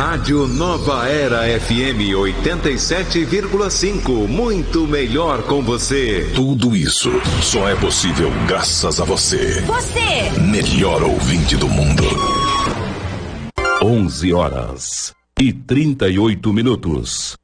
Rádio Nova Era FM 87,5. Muito melhor com você. Tudo isso só é possível graças a você. Você! Melhor ouvinte do mundo. 11h38.